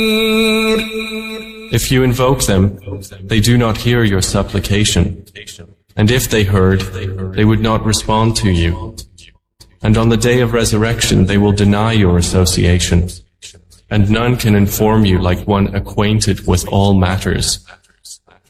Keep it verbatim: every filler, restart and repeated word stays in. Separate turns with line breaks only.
If you invoke them, they do not hear your supplication. And if they heard, they would not respond to you. And on the day of resurrection, they will deny your association. And none can inform you like one acquainted with all matters.